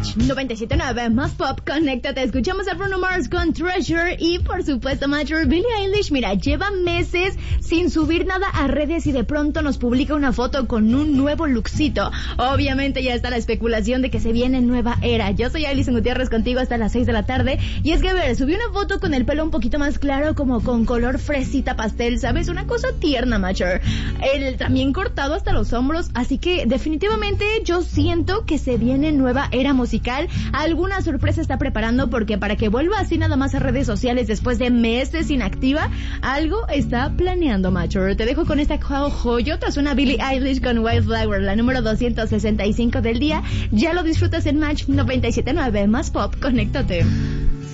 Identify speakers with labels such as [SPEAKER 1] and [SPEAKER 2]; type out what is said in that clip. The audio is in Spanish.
[SPEAKER 1] Match 97.9 más pop, conéctate. Escuchamos a Bruno Mars con Treasure y por supuesto Major Billie Eilish. Mira, lleva meses sin subir nada a redes y de pronto nos publica una foto con un nuevo lookcito. Obviamente ya está la especulación de que se viene nueva era. Yo soy Alison Gutiérrez contigo hasta las 6 de la tarde y es que subió una foto con el pelo un poquito más claro, como con color fresita pastel, ¿sabes? Una cosa tierna, Major. Él también cortado hasta los hombros, así que definitivamente yo siento que se viene nueva era musical. Alguna sorpresa está preparando porque para que vuelva así nada más a redes sociales después de meses inactiva, algo está planeando, Major. Te dejo con esta joyota, suena Billie Eilish con Wildflower, la número 265 del día. Ya lo disfrutas en Match 97.9 más pop, conéctate.